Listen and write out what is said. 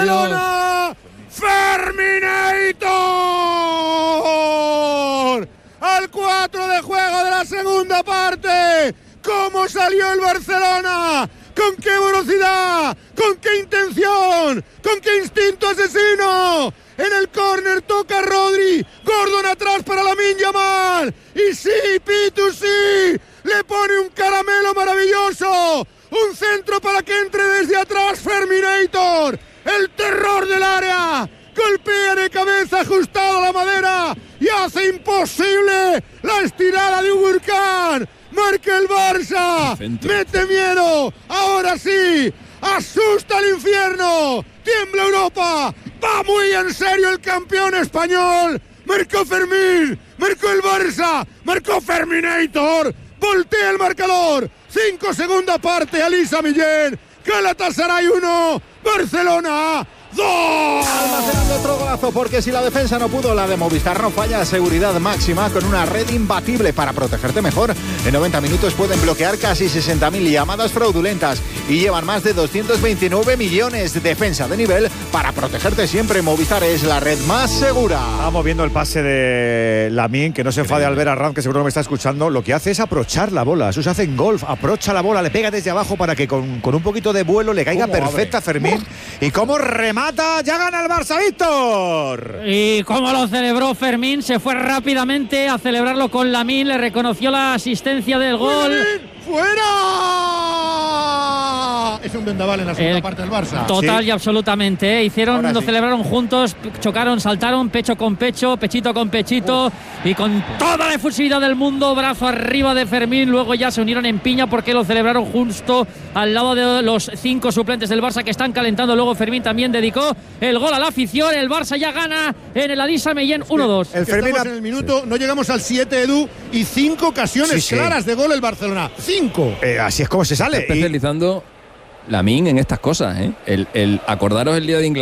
Barcelona. ¡Ferminator! Al 4 de juego de la segunda parte. ¿Cómo salió el Barcelona? ¿Con qué velocidad? ¿Con qué intención? ¿Con qué instinto asesino? En el córner toca Rodri. Gordon atrás para Lamine Yamal. Y sí, Pitu, sí. Le pone un caramelo maravilloso. Un centro para que entre desde atrás Ferminator. El terror del área. Golpea de cabeza ajustado a la madera. Y hace imposible la estirada de un huracán. Marca el Barça. Mete miedo. Ahora sí. Asusta al infierno. Tiembla Europa. Va muy en serio el campeón español. Marcó Fermín. Marcó el Barça. Marcó Ferminator. Voltea el marcador. 5 segunda parte. Alisa Millén. Galatasaray 1. Barcelona 2. Almacenando otro golazo, porque si la defensa no pudo, la de Movistar no falla. Seguridad máxima con una red imbatible para protegerte mejor. En 90 minutos pueden bloquear casi 60.000 llamadas fraudulentas y llevan más de 229 millones. Defensa de nivel para protegerte siempre. Movistar es la red más segura. Estamos viendo el pase de Lamine, que no se enfade al ver a Ram, que seguro que me está escuchando. Lo que hace es aprochar la bola. Eso se hace en golf. Aprocha la bola, le pega desde abajo para que con un poquito de vuelo le caiga perfecta a Fermín. Y cómo remata. Ya gana el Barça, Víctor. Y cómo lo celebró Fermín. Se fue rápidamente a celebrarlo con Lamine. Le reconoció la asistencia del gol. ¡Fuera! Es un vendaval en la segunda parte del Barça. Total, sí. Y absolutamente. Hicieron, lo sí. celebraron juntos, chocaron, saltaron, pecho con pecho, pechito con pechito. Y con toda la efusividad del mundo, brazo arriba de Fermín. Luego ya se unieron en piña porque lo celebraron justo al lado de los 5 suplentes del Barça que están calentando. Luego Fermín también dedicó el gol a la afición. El Barça ya gana en el Alisa Mellén 1-2. El Fermín en el minuto, no llegamos al 7, Edu, y 5 ocasiones claras de gol el Barcelona. 5. Así es como se sale. Está especializando Lamine en estas cosas, ¿eh? El acordaros el día de Inglaterra.